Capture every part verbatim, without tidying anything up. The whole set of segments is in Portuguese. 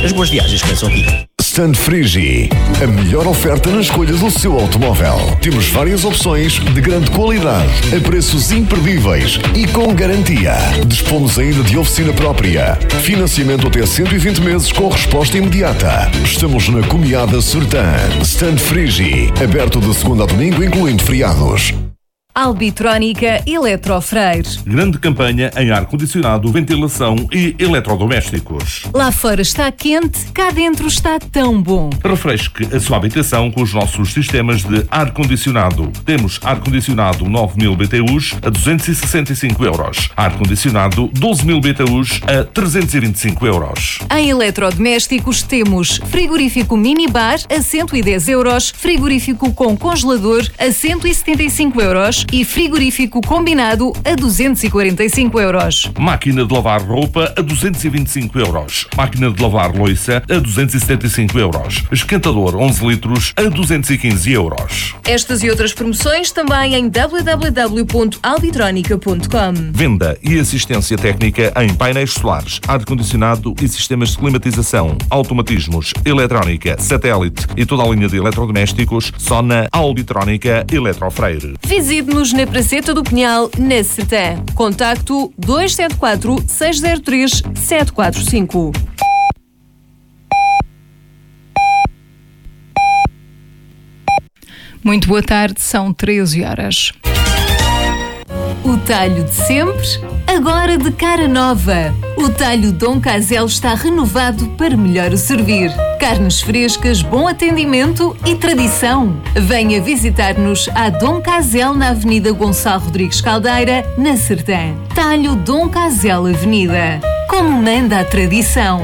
As boas viagens começam aqui. Stand Frigi, a melhor oferta na escolha do seu automóvel. Temos várias opções de grande qualidade, a preços imperdíveis e com garantia. Dispomos ainda de oficina própria. Financiamento até cento e vinte meses com resposta imediata. Estamos na Comiada Sertã. Stand Frigi, aberto de segunda a domingo, incluindo feriados. Albitrónica Eletrofreire. Grande campanha em ar-condicionado, ventilação e eletrodomésticos. Lá fora está quente, cá dentro está tão bom. Refresque a sua habitação com os nossos sistemas de ar-condicionado. Temos ar-condicionado nove mil B T Us a duzentos e sessenta e cinco euros. Ar-condicionado doze mil B T Us a trezentos e vinte e cinco euros. Em eletrodomésticos temos frigorífico minibar a cento e dez euros, frigorífico com congelador a cento e setenta e cinco euros e frigorífico combinado a duzentos e quarenta e cinco euros. Máquina de lavar roupa a duzentos e vinte e cinco euros. Máquina de lavar louça a duzentos e setenta e cinco euros. Esquentador onze litros a duzentos e quinze euros. Estas e outras promoções também em w w w ponto albitronica ponto com. Venda e assistência técnica em painéis solares, ar-condicionado e sistemas de climatização, automatismos, eletrónica, satélite e toda a linha de eletrodomésticos só na Albitrónica Eletrofreire. Visite-nos na Praceta do Pinhal, na Sertã. Contacto dois sete quatro, seis zero três, sete quatro cinco. Muito boa tarde, são treze horas. O talho de sempre, agora de cara nova. O talho Dom Casel está renovado para melhor o servir. Carnes frescas, bom atendimento e tradição. Venha visitar-nos à Dom Casel na Avenida Gonçalo Rodrigues Caldeira, na Sertã. Talho Dom Casel Avenida. Como manda a tradição.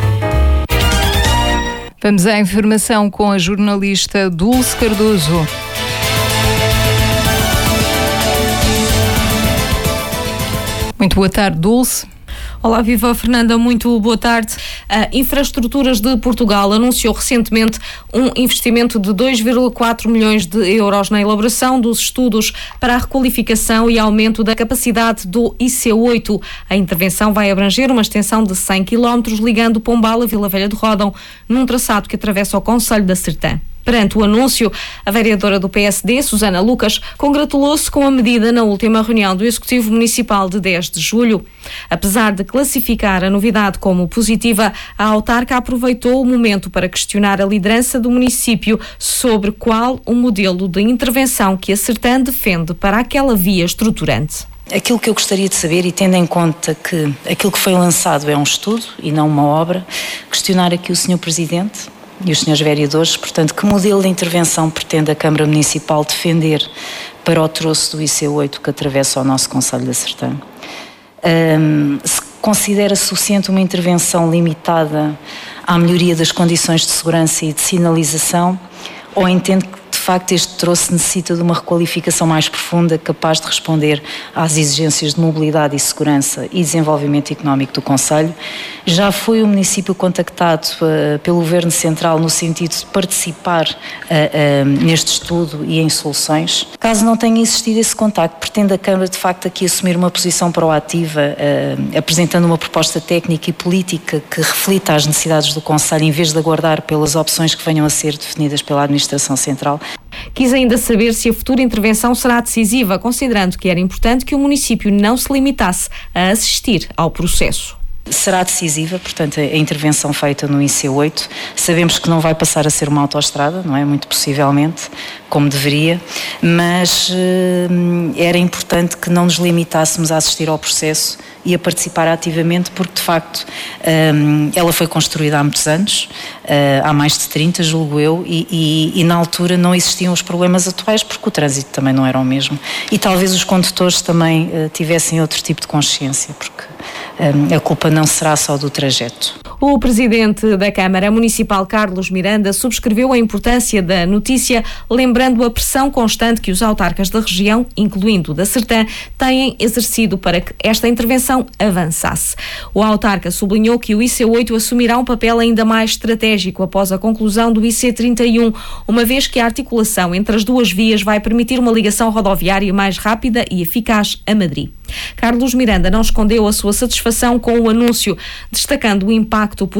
Vamos à informação com a jornalista Dulce Cardoso. Muito boa tarde, Dulce. Olá, viva Fernanda, muito boa tarde. A Infraestruturas de Portugal anunciou recentemente um investimento de dois vírgula quatro milhões de euros na elaboração dos estudos para a requalificação e aumento da capacidade do I C oito. A intervenção vai abranger uma extensão de cem quilómetros ligando Pombal a Vila Velha de Ródão, num traçado que atravessa o concelho da Sertã. Perante o anúncio, a vereadora do P S D, Susana Lucas, congratulou-se com a medida na última reunião do Executivo Municipal de dez de julho. Apesar de classificar a novidade como positiva, a autarca aproveitou o momento para questionar a liderança do município sobre qual o modelo de intervenção que a Sertã defende para aquela via estruturante. Aquilo que eu gostaria de saber, e tendo em conta que aquilo que foi lançado é um estudo e não uma obra, questionar aqui o senhor Presidente e os senhores vereadores, portanto, que modelo de intervenção pretende a Câmara Municipal defender para o troço do I C oito que atravessa o nosso concelho da Sertã? Um, se considera suficiente uma intervenção limitada à melhoria das condições de segurança e de sinalização, ou entende que de facto este troço necessita de uma requalificação mais profunda, capaz de responder às exigências de mobilidade e segurança e desenvolvimento económico do concelho? Já foi o município contactado uh, pelo Governo Central no sentido de participar uh, uh, neste estudo e em soluções? Caso não tenha existido esse contacto, pretende a Câmara de facto aqui assumir uma posição proativa, uh, apresentando uma proposta técnica e política que reflita as necessidades do concelho, em vez de aguardar pelas opções que venham a ser definidas pela Administração Central? Quis ainda saber se a futura intervenção será decisiva, considerando que era importante que o município não se limitasse a assistir ao processo. Será decisiva, portanto, a intervenção feita no I C oito. Sabemos que não vai passar a ser uma autoestrada, não é? Muito possivelmente, como deveria, mas uh, era importante que não nos limitássemos a assistir ao processo e a participar ativamente, porque de facto um, ela foi construída há muitos anos, uh, há mais de trinta, julgo eu, e, e, e na altura não existiam os problemas atuais, porque o trânsito também não era o mesmo. E talvez os condutores também uh, tivessem outro tipo de consciência, porque um, a culpa não será só do trajeto. O presidente da Câmara Municipal, Carlos Miranda, subscreveu a importância da notícia, lembrando a pressão constante que os autarcas da região, incluindo da Sertã, têm exercido para que esta intervenção avançasse. O autarca sublinhou que o I C oito assumirá um papel ainda mais estratégico após a conclusão do I C trinta e um, uma vez que a articulação entre as duas vias vai permitir uma ligação rodoviária mais rápida e eficaz a Madrid. Carlos Miranda não escondeu a sua satisfação com o anúncio, destacando o impacto